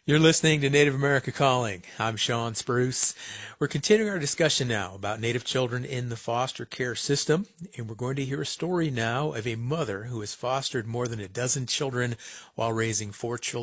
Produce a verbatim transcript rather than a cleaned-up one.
You're listening to Native America Calling. I'm Sean Spruce. We're continuing our discussion now about Native children in the foster care system, and we're going to hear a story now of a mother who has fostered more than a dozen children while raising four children